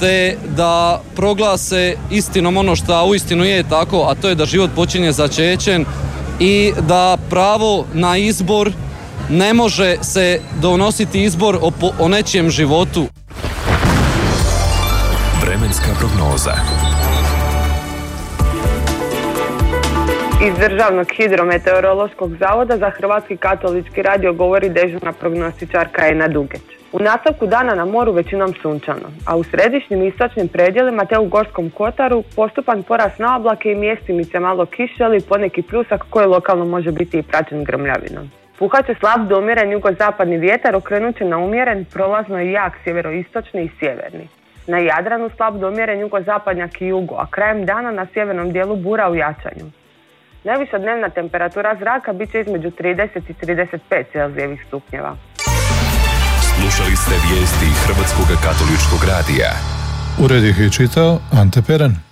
te da proglase istinom ono što uistinu je tako, a to je da život počinje začećem i da pravo na izbor ne može se donositi izbor o nečijem životu. Vremenska prognoza. Iz Državnog hidrometeorološkog zavoda za Hrvatski katolički radio govori dežurna prognostičarka Ena Dugeć. U nastavku dana na moru većinom sunčano, a u središnjim i istočnim predjelima te u Gorskom kotaru postupan porast na oblake i mjestimice malo kiše ili poneki pljusak koji lokalno može biti i praćen grmljavinom. Puhat će slab do umjeren jugozapadni vjetar, okrenut će na umjeren, prolazno i jak sjeveroistočni i sjeverni. Na Jadranu slab do umjeren jugozapadnjak i jugo, a krajem dana na sjevernom dijelu bura u jačanju. Najviša dnevna temperatura zraka bit će između 30 i 35 celzijevih stupnjeva. Slušali ste vijesti Hrvatskog katoličkog radija. Ured ih je čitao Ante Peran.